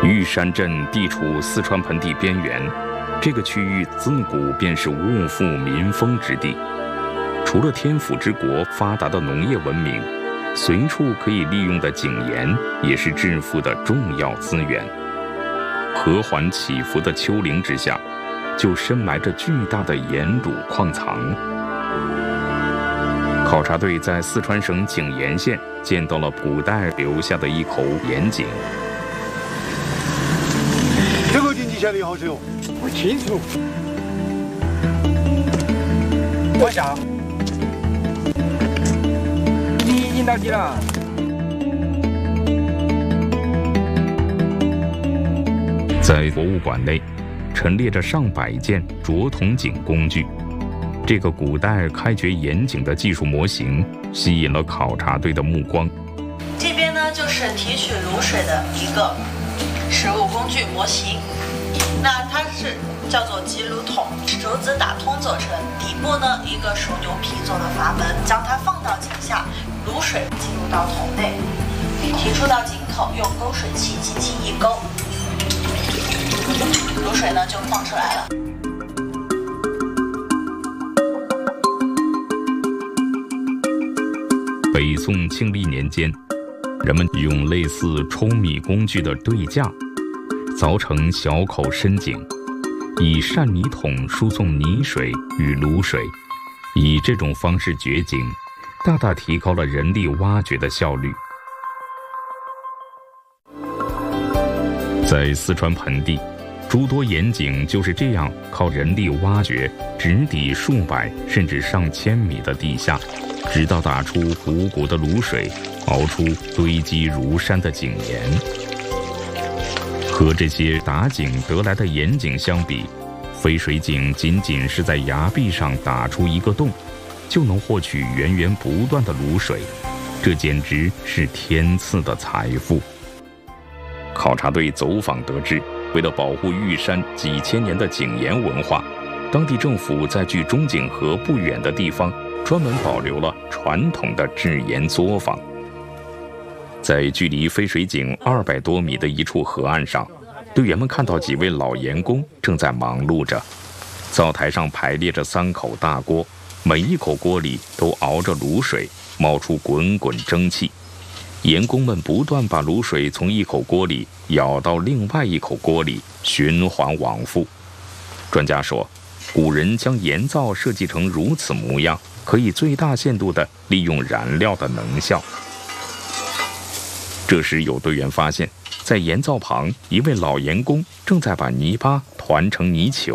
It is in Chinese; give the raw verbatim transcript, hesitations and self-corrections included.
玉山镇地处四川盆地边缘，这个区域自古便是物富民丰之地。除了天府之国发达的农业文明，随处可以利用的井盐也是致富的重要资源。和缓起伏的丘陵之下，就深埋着巨大的盐卤矿藏。考察队在四川省井盐县见到了古代留下的一口盐井。 这个井底下的好深哦，不清楚。我想，你引到底了。 在博物馆内，陈列着上百件琢铜井工具。这个古代开掘盐井的技术模型吸引了考察队的目光。 这边呢，就是提取卤水的一个实物工具模型。那它是叫做集卤桶，竹子打通做成，底部呢一个熟牛皮做的阀门，将它放到井下，卤水进入到桶内，提出到井口，用勾水器轻轻一勾，卤水呢就放出来了。 北宋庆历年间，人们用类似抽米工具的对架，凿成小口深井，以扇泥桶输送泥水与卤水，以这种方式掘井，大大提高了人力挖掘的效率。在四川盆地，诸多盐井就是这样靠人力挖掘，直抵数百甚至上千米的地下，直到打出汩汩的卤水，熬出堆积如山的井盐。和这些打井得来的盐井相比，飞水井仅仅是在崖壁上打出一个洞，就能获取源源不断的卤水，这简直是天赐的财富。考察队走访得知，为了保护玉山几千年的井盐文化，当地政府在距中井河不远的地方专门保留了传统的制盐作坊。在距离飞水井二百多米的一处河岸上，队员们看到几位老盐工正在忙碌着。灶台上排列着三口大锅，每一口锅里都熬着卤水，冒出滚滚蒸汽。盐工们不断把卤水从一口锅里舀到另外一口锅里，循环往复。专家说，古人将盐灶设计成如此模样，可以最大限度地利用燃料的能效。这时有队员发现，在盐灶旁，一位老盐工正在把泥巴团成泥球。